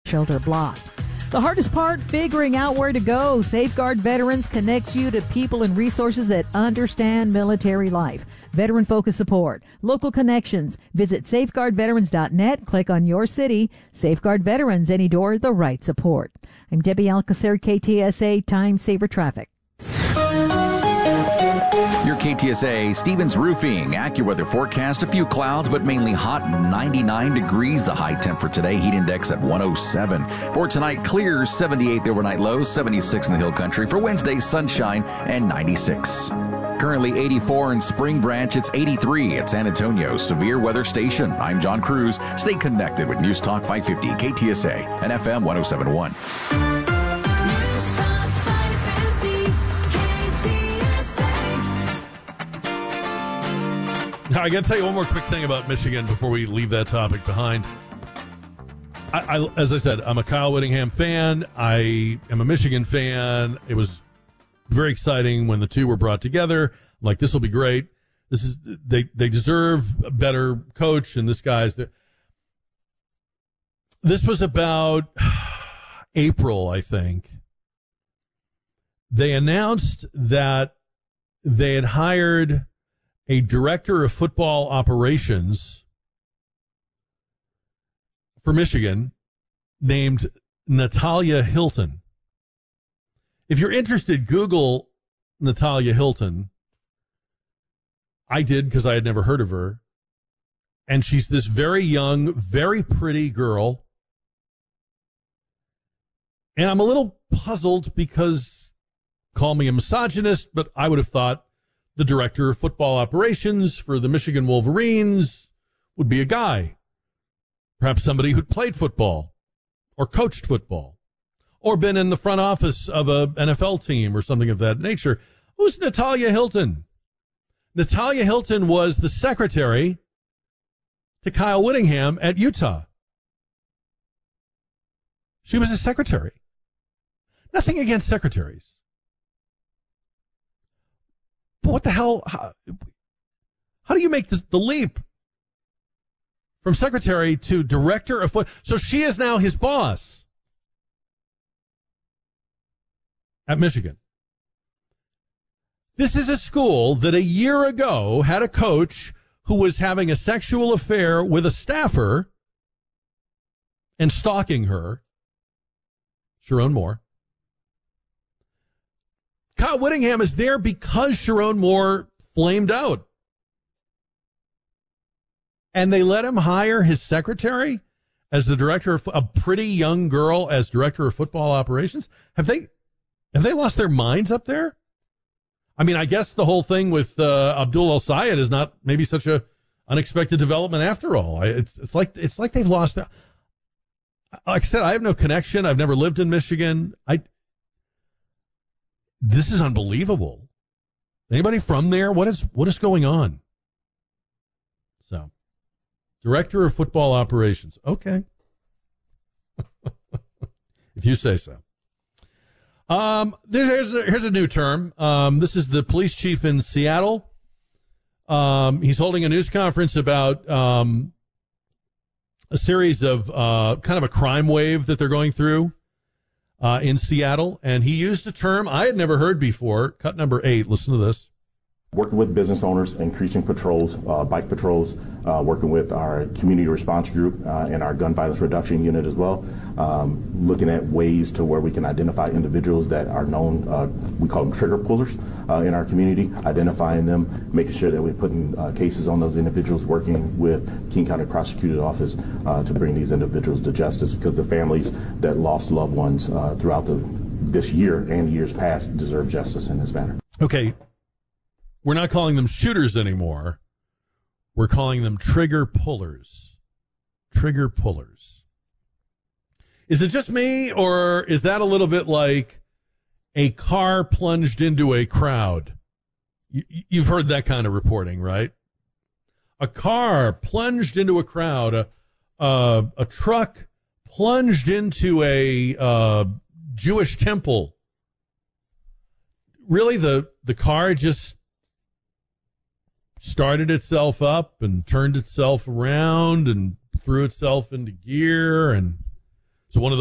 shelter blocked. The hardest part, figuring out where to go. Safeguard Veterans connects you to people and resources that understand military life. Veteran-focused support, local connections. Visit safeguardveterans.net. Click on your city. Safeguard Veterans, any door, the right support. I'm Debbie Alcacer, KTSA Time Saver Traffic. Your KTSA Stevens Roofing AccuWeather forecast. A few clouds, but mainly hot. 99 degrees the high temp for today. Heat index at 107. For tonight, clear. 78 the overnight lows. 76 in the hill country. For Wednesday, sunshine and 96. Currently 84 in Spring Branch. It's 83 at San Antonio Severe Weather Station. I'm John Cruz. Stay connected with News Talk 550 KTSA and FM 1071. I got to tell you one more quick thing about Michigan before we leave that topic behind. As I said, I'm a Kyle Whittingham fan. I am a Michigan fan. It was very exciting when the two were brought together. I'm like, this will be great. They deserve a better coach, and this guy's the. This was about April, I think. They announced that they had hired a director of football operations for Michigan named Natalia Hilton. If you're interested, Google Natalia Hilton. I did because I had never heard of her. And she's this very young, very pretty girl. And I'm a little puzzled because, call me a misogynist, but I would have thought the director of football operations for the Michigan Wolverines would be a guy. Perhaps somebody who'd played football or coached football or been in the front office of a NFL team or something of that nature. Who's Natalia Hilton? Natalia Hilton was the secretary to Kyle Whittingham at Utah. She was a secretary. Nothing against secretaries. But what the hell? How do you make the leap from secretary to director of foot? So she is now his boss at Michigan. This is a school that a year ago had a coach who was having a sexual affair with a staffer and stalking her, Sharon Moore. Kyle Whittingham is there because Sharon Moore flamed out. And they let him hire his secretary as the director of a pretty young girl as director of football operations. Have they lost their minds up there? I mean, I guess the whole thing with Abdul El-Sayed is not maybe such a unexpected development after all. It's like they've lost their. Like I said, I have no connection. I've never lived in Michigan. This is unbelievable. Anybody from there? What is going on? So, director of football operations. Okay. If you say so. Here's a new term. This is the police chief in Seattle. He's holding a news conference about a series of kind of a crime wave that they're going through in Seattle, and he used a term I had never heard before. Cut number 8. Listen to this. Working with business owners, increasing patrols, bike patrols, working with our community response group and our gun violence reduction unit as well, looking at ways to where we can identify individuals that are known, we call them trigger pullers in our community, identifying them, making sure that we're putting cases on those individuals, working with King County Prosecutor's Office to bring these individuals to justice, because the families that lost loved ones throughout this year and years past deserve justice in this matter. Okay. We're not calling them shooters anymore. We're calling them trigger pullers. Trigger pullers. Is it just me, or is that a little bit like a car plunged into a crowd? You've heard that kind of reporting, right? A car plunged into a crowd. A truck plunged into a Jewish temple. Really, the car just started itself up and turned itself around and threw itself into gear, and so one of